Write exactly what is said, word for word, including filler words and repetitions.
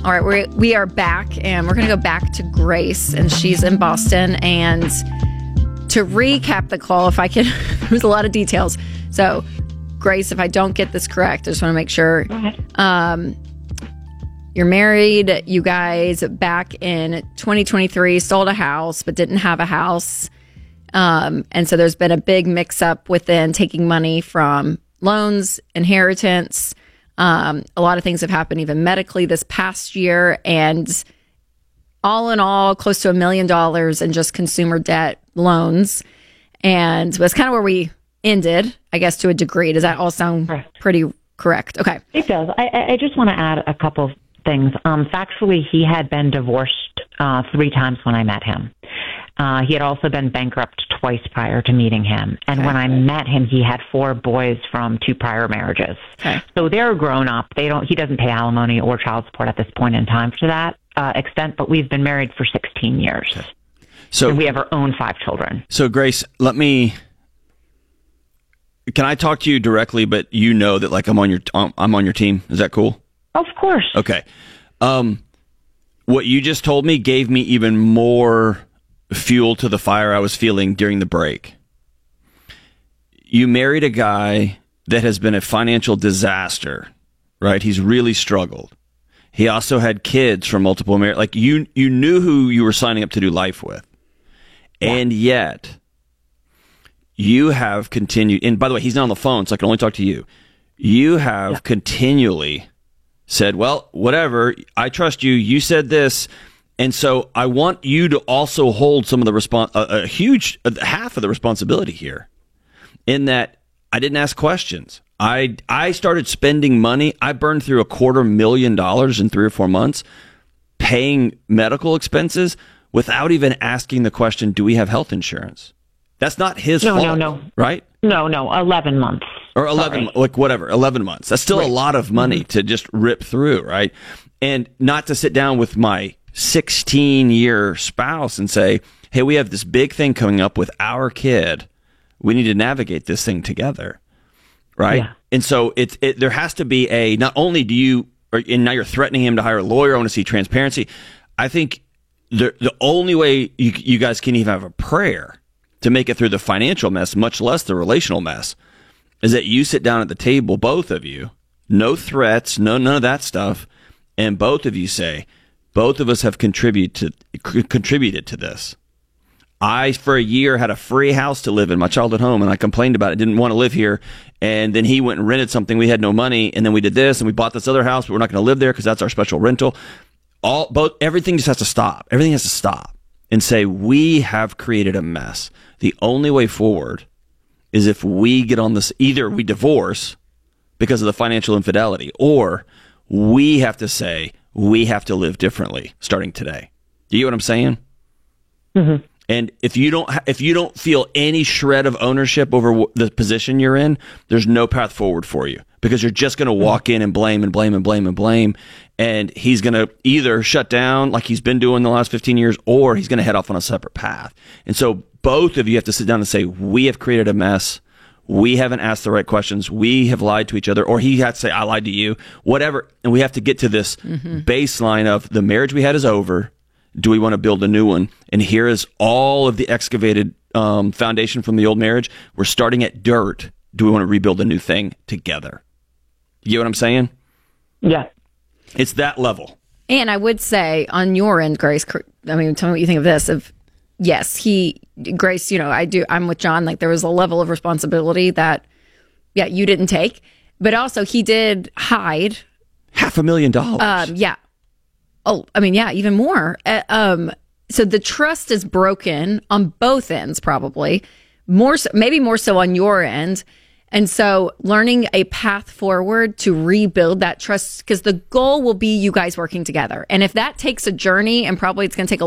All right, we we are back, and we're going to go back to Grace, and she's in Boston. And to recap the call, if I can, there's a lot of details. So, Grace, if I don't get this correct, I just want to make sure. Go ahead. Um, you're married. You guys back in twenty twenty-three sold a house, but didn't have a house. Um, and so there's been a big mix-up within taking money from loans, inheritance. Um, a lot of things have happened even medically this past year, and all in all, close to a million dollars in just consumer debt loans. And that's kind of where we ended, I guess, to a degree. Does that all sound Correct. pretty correct? Okay. It does. I, I just want to add a couple things. Um, factually, he had been divorced uh, three times when I met him. Uh, he had also been bankrupt twice prior to meeting him. And Okay. when I met him, he had four boys from two prior marriages. Okay. So they're grown up. They don't. He doesn't pay alimony or child support at this point in time to that uh, extent. But we've been married for sixteen years, Okay. So and we have our own five children. So, Grace, let me. Can I talk to you directly? But you know that, like, I'm on your um, I'm on your team. Is that cool? Of course. Okay. Um, what you just told me gave me even more fuel to the fire I was feeling during the break. You married a guy that has been a financial disaster, right? He's really struggled. He also had kids from multiple marriages. Like, you, you knew who you were signing up to do life with. And yet, you have continued, and by the way, he's not on the phone, so I can only talk to you. You have Yeah. continually said, well, whatever, I trust you, you said this, and so I want you to also hold some of the respons- a, a huge, a, half of the responsibility here, in that I didn't ask questions. I, I started spending money. I burned through a quarter million dollars in three or four months paying medical expenses without even asking the question, do we have health insurance? That's not his No, fault. no, no. Right? No, no, eleven months. Or eleven, Sorry. like whatever, eleven months. That's still Right. a lot of money to just rip through, right? And not to sit down with my sixteen-year spouse and say, hey, we have this big thing coming up with our kid. We need to navigate this thing together, right? Yeah. And so it's it, there has to be a, not only do you, or, and now you're threatening him to hire a lawyer, I want to see transparency. I think the the only way you, you guys can even have a prayer to make it through the financial mess, much less the relational mess, is that you sit down at the table, both of you, no threats, no none of that stuff, and both of you say, both of us have contributed to c- contributed to this. I, for a year, had a free house to live in, my childhood home, and I complained about it, didn't want to live here. And then he went and rented something. We had no money, and then we did this, and we bought this other house, but we're not going to live there because that's our special rental. All, both, everything just has to stop. Everything has to stop and say, we have created a mess. The only way forward is if we get on this, either we divorce because of the financial infidelity, or we have to say, we have to live differently starting today. Do you get what I'm saying? Mm-hmm. And if you don't, if you don't feel any shred of ownership over w- the position you're in, there's no path forward for you, because you're just going to walk in and blame and blame and blame and blame. And he's going to either shut down like he's been doing the last fifteen years, or he's going to head off on a separate path. And so both of you have to sit down and say, we have created a mess. We haven't asked the right questions. We have lied to each other, or he had to say, I lied to you, whatever. And we have to get to this mm-hmm. baseline of the marriage we had is over. Do we want to build a new one? And here is all of the excavated um, foundation from the old marriage. We're starting at dirt. Do we want to rebuild a new thing together? You get what I'm saying? Yeah. It's that level. And I would say on your end, Grace, I mean, tell me what you think of this. Of yes, he, Grace, you know, I do, I'm with John. Like, there was a level of responsibility that, yeah, you didn't take. But also, he did hide. Half a million dollars. Um, yeah. Oh, I mean, yeah, even more. Uh, um, so the trust is broken on both ends, probably more, so, maybe more so on your end. And so learning a path forward to rebuild that trust, because the goal will be you guys working together. And if that takes a journey, and probably it's going to take a